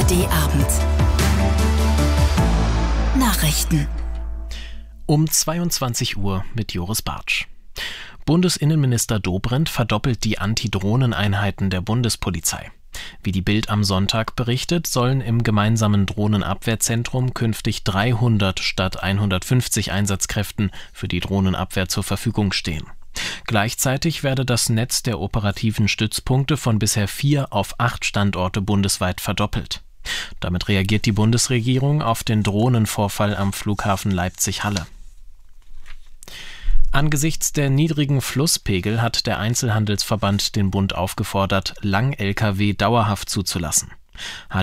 ARD Abend. Nachrichten. Um 22 Uhr mit Joris Bartsch. Bundesinnenminister Dobrindt verdoppelt die Antidrohneneinheiten der Bundespolizei. Wie die Bild am Sonntag berichtet, sollen im gemeinsamen Drohnenabwehrzentrum künftig 300 statt 150 Einsatzkräften für die Drohnenabwehr zur Verfügung stehen. Gleichzeitig werde das Netz der operativen Stützpunkte von bisher 4 auf 8 Standorte bundesweit verdoppelt. Damit reagiert die Bundesregierung auf den Drohnenvorfall am Flughafen Leipzig-Halle. Angesichts der niedrigen Flusspegel hat der Einzelhandelsverband den Bund aufgefordert, Lang-Lkw dauerhaft zuzulassen.